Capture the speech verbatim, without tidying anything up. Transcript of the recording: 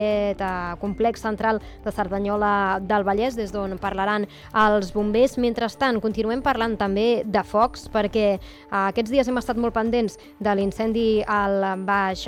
aquest eh, complex central de Cerdanyola del Vallès, des d'on parlaran els bombers. Mentrestant, continuem parlant també de focs, perquè eh, aquests dies hem estat molt pendents de l'incendi al Baix